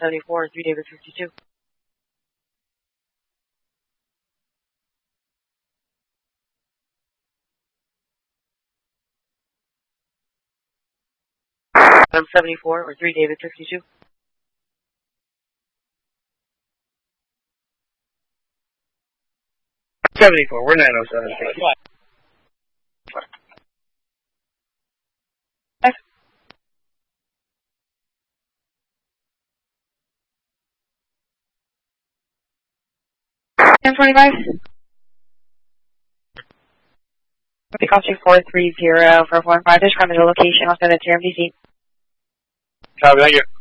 74, 3 David 52. I'm 74 or 3 David 52. We're 907. Thank you. M25. Pick off 2430 for 415. Describe the location. I'll send it to your MDC. Copy, thank you.